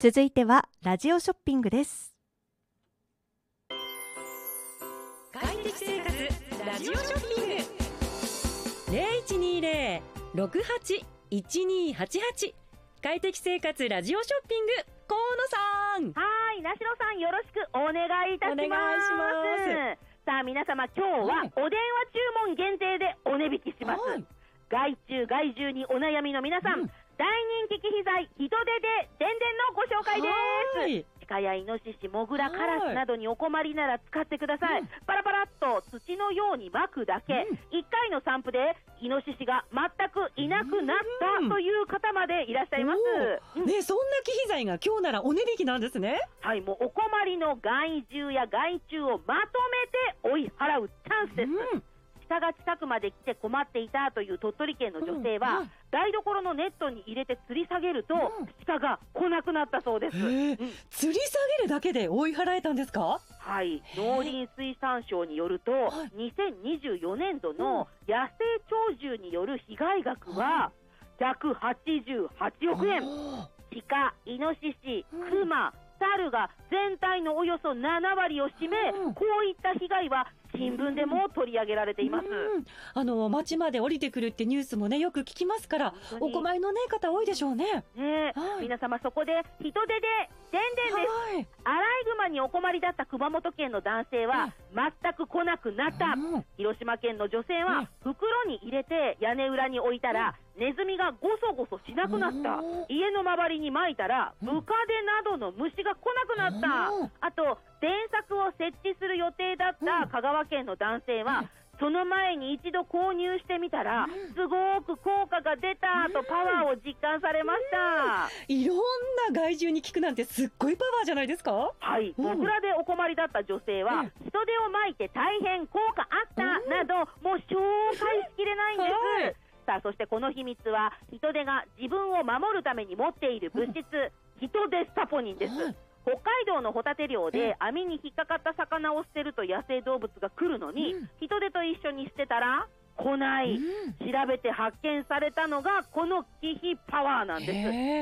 続いてはラジオショッピングです。 快適生活ラジオショッピング 0120-68-1288 快適生活ラジオショッピング河野さん。 はい、梨野さんよろしくお願いいたします。 お願いします。 さあ皆様、今日はお電話注文限定でお値引きします。害虫害獣にお悩みの皆さん、大人気機器材ヒトデで電電のご紹介です。鹿やイノシシ、モグラ、カラスなどにお困りなら使ってください。パラパラっと土のように撒くだけ、1回の散布でイノシシが全くいなくなったという方までいらっしゃいます。 ね、そんな機器材が今日ならお値引きなんですね。 はい、もうお困りの害獣や害虫をまとめて追い払うチャンスです。鹿が近くまで来て困っていたという鳥取県の女性は、台所のネットに入れて吊り下げると、鹿が来なくなったそうです。 吊り下げるだけで追い払えたんですか？ はい、農林水産省によると、2024年度の野生鳥獣による被害額は188億円。鹿、イノシシ、クマ、猿が全体のおよそ7割を占め、こういった被害は新聞でも取り上げられています。 町まで降りてくるってニュースもね、よく聞きますから、お困りのね方多いでしょうね。 皆様、そこで人手で電電です。アライグマにお困りだった熊本県の男性は全く来なくなった。広島県の女性は袋に入れて屋根裏に置いたらネズミがゴソゴソしなくなった。家の周りに撒いたらムカデなどの虫が来なくなった。あと電柵を設置する予定だった香川県の男性は、その前に一度購入してみたら、すごく効果が出たとパワーを実感されました。 いろんな害獣に効くなんてすっごいパワーじゃないですか？ はい、モグラでお困りだった女性は、人手をまいて大変効果あったなど、もう紹介しきれないんです。さあ、そしてこの秘密は、人手が自分を守るために持っている物質、ヒトデスタポニンです。北海道のホタテ漁で網に引っかかった魚を捨てると野生動物が来るのに、人手と一緒に捨てたら来ない。調べて発見されたのがこの気比パワーなんです。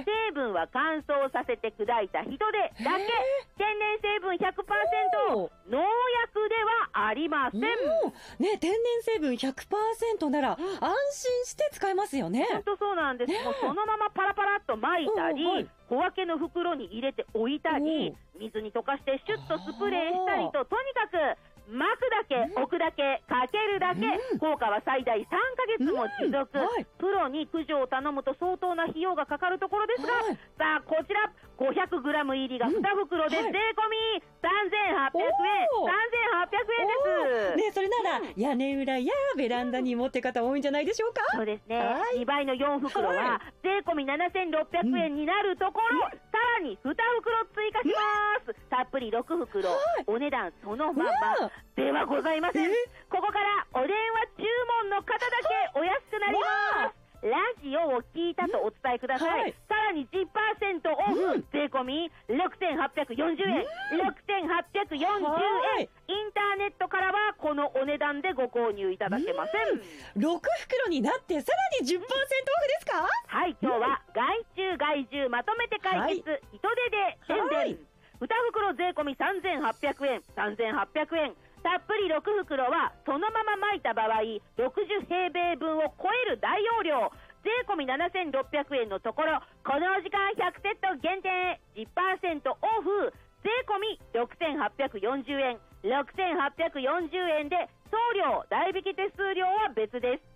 成分は乾燥させて砕いた人手だけ。天然成分 100%、 農薬ではありません。 ね、天然成分 100% なら安心して使えますよね。 本当そうなんです。もうそのままパラパラっと撒いたり、小分けの袋に入れて置いたり、水に溶かしてシュッとスプレーしたりと、とにかく巻くだけ、置くだけ、かけるだけ、効果は最大3ヶ月も持続。プロに駆除を頼むと相当な費用がかかるところですが、さあこちら 500g 入りが2袋で税込み3800円。3800円です。 ね、それなら屋根裏やベランダに持って方多いんじゃないでしょうか？ そうですね。2倍の4袋は税込み7600円になるところ、さらに2袋追加します。たっぷり6袋、お値段そのままではございません。ここからお電話注文の方だけお安くなります。ラジオを聞いたとお伝えください。さらに 10% オフ、税込み6840円。6840円。インターネットからはこのお値段でご購入いただけません。 6袋になってさらに 10% オフですか？ はい、今日は害虫害獣まとめて解決、人手で宣伝。2袋税込み3800円。3800円。たっぷり6袋はそのまま撒いた場合60平米分を超える大容量。税込み7600円のところ、この時間100セット限定 10% オフ、税込み6840円。6840円で送料代引き手数料は別です。